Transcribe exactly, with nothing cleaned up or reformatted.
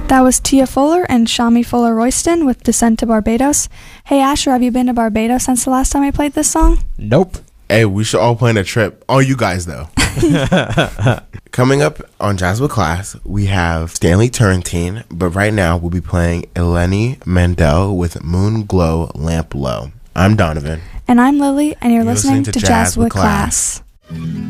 That was Tia Fuller and Shami Fuller Royston with Descent to Barbados. Hey Asher, have you been to Barbados since the last time I played this song? Nope. Hey, we should all plan a trip. Oh, you guys, though. Coming up on Jazz with Class, we have Stanley Turrentine, but right now we'll be playing Eleni Mandel with Moon Glow Lamp Low. I'm Donovan. And I'm Lily, and you're, You're listening, listening to, to Jazz, Jazz with Class. Class.